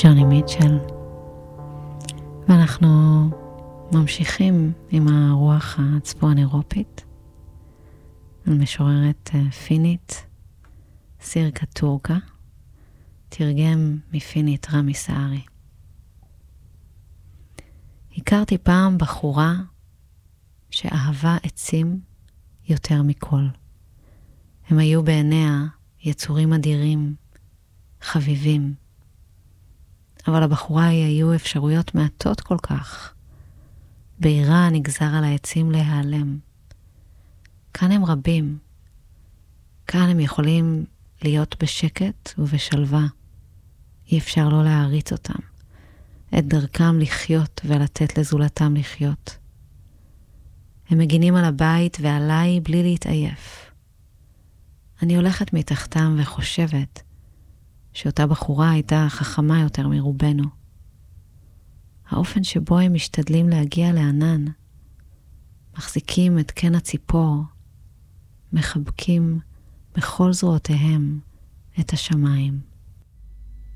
ג'וני מיטשל, ואנחנו ממשיכים עם הרוח הצפון אירופית, המשוררת פינית סירקה טורקה, תרגם מפינית רמי סערי. הכרתי פעם בחורה שאהבה עצים יותר מכל. הם היו בעיניה יצורים אדירים, חביבים. אבל הבחורה היא היו אפשרויות מעטות כל כך. בעירה נגזר על העצים להיעלם. כאן הם רבים. כאן הם יכולים להיות בשקט ובשלווה. אי אפשר לא להעריץ אותם. את דרכם לחיות ולתת לזולתם לחיות. הם מגינים על הבית ועליי בלי להתעייף. אני הולכת מתחתם וחושבת שאותה בחורה הייתה חכמה יותר מרובנו. האופן שבו הם משתדלים להגיע לענן, מחזיקים את קן הציפור, מחבקים בכל זרועותיהם את השמיים.